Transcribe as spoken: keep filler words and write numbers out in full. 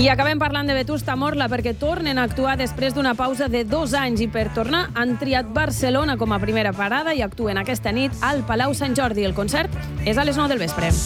I acabem parlant de Vetusta Morla perquè tornen a actuar després d'una pausa de dos anys i per tornar han triat Barcelona com a primera parada i actuen aquesta nit al Palau Sant Jordi. El concert és a les nou del vespre.